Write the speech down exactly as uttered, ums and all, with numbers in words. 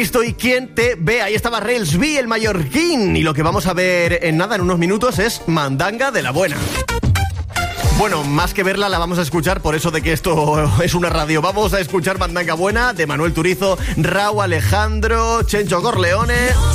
Estoy quien te ve. Ahí estaba Rails B, el mallorquín. Y lo que vamos a ver en nada, en unos minutos, es Mandanga de la Buena. Bueno, más que verla, la vamos a escuchar, por eso de que esto es una radio. Vamos a escuchar Mandanga Buena de Manuel Turizo, Raúl Alejandro, Chencho Corleone.